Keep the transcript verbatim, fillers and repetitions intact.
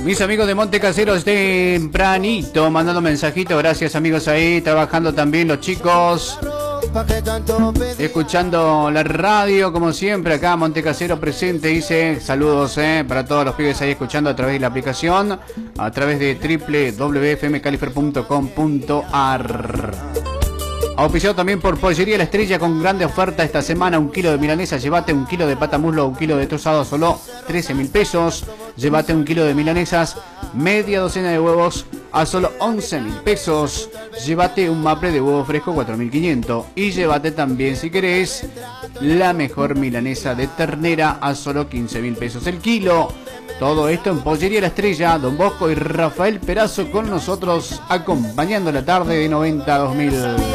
Mis amigos de Monte Caseros tempranito mandando mensajitos, gracias amigos ahí, trabajando también los chicos, escuchando la radio como siempre acá Monte Casero presente, dice saludos eh, para todos los pibes ahí escuchando a través de la aplicación, a través de doble u doble u doble u punto f m califer punto com punto a r. Auspiciado también por Pollería La Estrella con grande oferta esta semana. Un kilo de milanesa, llévate un kilo de pata muslo, un kilo de trozado, solo trece mil pesos. Llévate un kilo de milanesas, media docena de huevos a solo once mil pesos. Llévate un maple de huevo fresco, cuatro mil quinientos. Y llévate también, si querés, la mejor milanesa de ternera a solo quince mil pesos el kilo. Todo esto en Pollería La Estrella. Don Bosco y Rafael Perazo con nosotros, acompañando la tarde de noventa a dos mil.